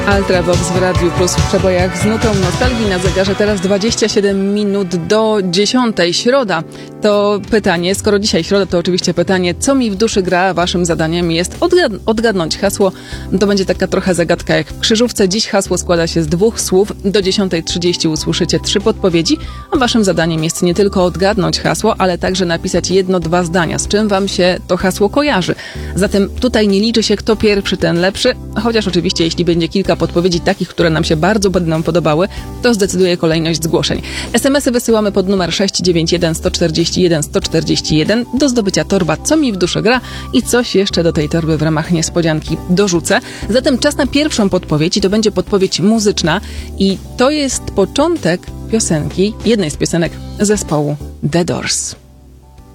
Ultravox w Radiu Plus w przebojach z nutą nostalgii. Na zegarze teraz 27 minut do 10. Środa to pytanie, skoro dzisiaj środa, to oczywiście pytanie, co mi w duszy gra. Waszym zadaniem jest odgadnąć hasło. To będzie taka trochę zagadka jak w krzyżówce. Dziś hasło składa się z 2 słów. Do 10:30 usłyszycie 3 podpowiedzi, a waszym zadaniem jest nie tylko odgadnąć hasło, ale także napisać 1-2 zdania, z czym wam się to hasło kojarzy. Zatem tutaj nie liczy się kto pierwszy, ten lepszy, chociaż oczywiście jeśli będzie kilka podpowiedzi takich, które nam się bardzo będą podobały, to zdecyduje kolejność zgłoszeń. SMS-y wysyłamy pod numer 691 141 141 do zdobycia torba Co mi w duszy gra i coś jeszcze do tej torby w ramach niespodzianki dorzucę. Zatem czas na pierwszą podpowiedź i to będzie podpowiedź muzyczna i to jest początek piosenki, jednej z piosenek zespołu The Doors.